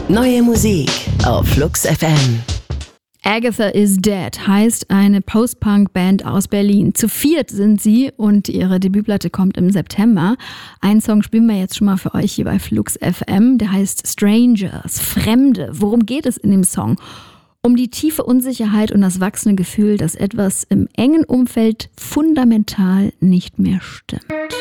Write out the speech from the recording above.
Neue Musik auf Flux FM. Agatha is Dead heißt eine Post-Punk-Band aus Berlin. Zu viert sind sie und ihre Debütplatte kommt im September. Einen Song spielen wir jetzt schon mal für euch hier bei Flux FM. Der heißt Strangers, Fremde. Worum geht es in dem Song? Um die tiefe Unsicherheit und das wachsende Gefühl, dass etwas im engen Umfeld fundamental nicht mehr stimmt.